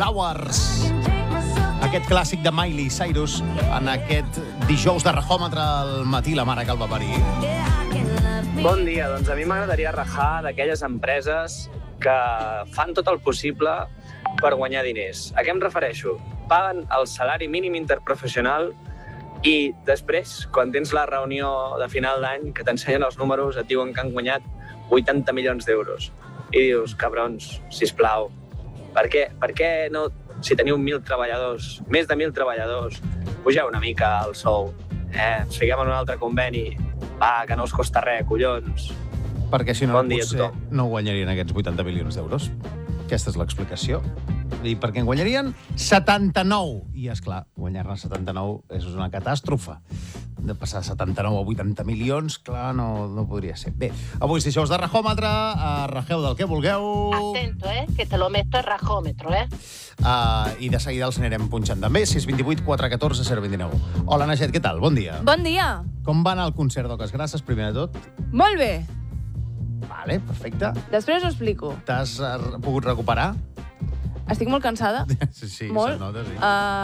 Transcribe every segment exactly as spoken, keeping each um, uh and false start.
Flowers. Aquest clàssic de Miley Cyrus en aquest dijous de rajòmetre al matí, la mare que el va parir. Bon dia, doncs a mi m'agradaria rajar d'aquelles empreses que fan tot el possible per guanyar diners. A què em refereixo? Paguen el salari mínim interprofessional i després, quan tens la reunió de final d'any, que t'ensenyen els números, et diuen que han guanyat vuitanta milions d'euros. I dius, cabrons, sisplau, per què, per què no, si teniu mil treballadors, més de mil treballadors, pugeu una mica el sou, eh? Ens fiquem en un altre conveni, va, que no us costa res, collons. Perquè si no, Bon dia a potser tothom. no guanyarien aquests vuitanta milions d'euros. Aquesta és l'explicació. I perquè en guanyarien setanta-nou. I, esclar, guanyar-ne setanta-nou és una catàstrofe. De passar de setanta-nou a vuitanta milions, clar, no, no podria ser. Bé, avui és dijous de rajòmetre, uh, rajeu del que vulgueu. Atento, eh, que te lo meto a rajómetro, eh. Uh, I de seguida els anirem punxant també. sis dos vuit quatre un quatre zero dos nou. Hola, Naget, què tal? Bon dia. Bon dia. Com va anar el concert d'Oques Grasses, primer de tot? Molt bé. Vale, perfecte. Després ho explico. T'has uh, pogut recuperar? Estic molt cansada. Sí, sí, molt. se't nota, sí.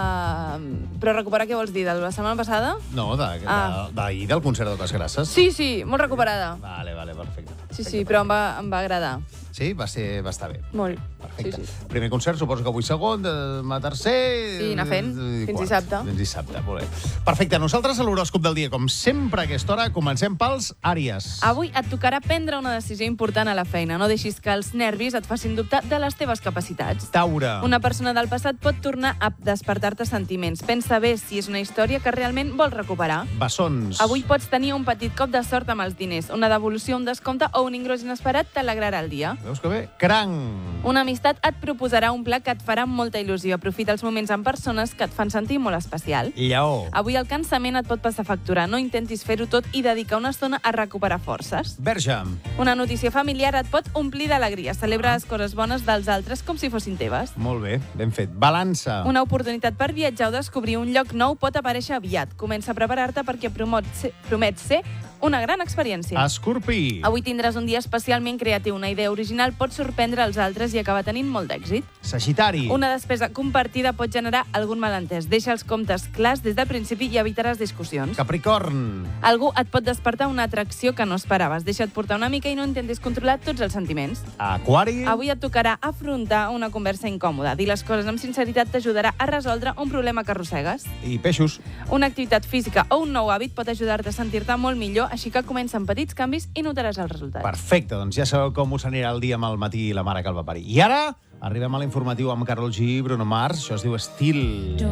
Uh, però recuperar què vols dir? De la setmana passada? No, d'ahir, de, Ah. d'ahir del concert d'Oques Grasses. Sí, sí, molt recuperada. Vale, vale, perfecte. Sí, perfecte, sí, però em va, em va agradar. Sí, va, ser, va estar bé. Molt. Perfecte. Sí, sí. Primer concert, suposo que avui segon, demà tercer... Sí, anar fent, i fins quart. dissabte. Fins dissabte, molt bé. Perfecte, nosaltres a l'horòscop del dia, com sempre a aquesta hora, comencem pels Àries. Avui et tocarà prendre una decisió important a la feina. No deixis que els nervis et facin dubtar de les teves capacitats. Taure. Una persona del passat pot tornar a despertar-te sentiments. Pensa bé si és una història que realment vols recuperar. Bessons. Avui pots tenir un petit cop de sort amb els diners. Una devolució, un descompte o un ingrés inesperat t'alegrarà el dia. Veus que bé? Cranc. Una amistat et proposarà un pla que et farà molta il·lusió. Aprofita els moments amb persones que et fan sentir molt especial. Lleó. Avui el cansament et pot passar factura. No intentis fer-ho tot i dedicar una estona a recuperar forces. Verge. Una notícia familiar et pot omplir d'alegria. Celebra les coses bones dels altres com si fossin teves. Molt bé, ben fet. Balança. Una oportunitat per viatjar o descobrir un lloc nou pot aparèixer aviat. Comença a preparar-te perquè promet ser, promet ser una gran experiència. Escorpí. Avui tindràs un dia especialment creatiu. Una idea original pot sorprendre els altres i acabar tenint molt d'èxit. Sagitari. Una despesa compartida pot generar algun malentès. Deixa els comptes clars des del principi i evitaràs discussions. Capricorn. Algú et pot despertar una atracció que no esperaves. Deixa't portar una mica i no intentis controlar tots els sentiments. Aquari. Avui et tocarà afrontar una conversa incòmoda. Dir les coses amb sinceritat t'ajudarà a resoldre un problema que arrossegues. I peixos. Una activitat física o un nou hàbit pot ajudar-te a sentir-te molt millor, així que comença amb petits canvis i notaràs els resultats. Perfecte, doncs ja sabeu com us anirà el dia amb el matí i la mare que el va parir. I ara arribem a l'informatiu amb Carol G i Bruno Mars. Això es diu Estil.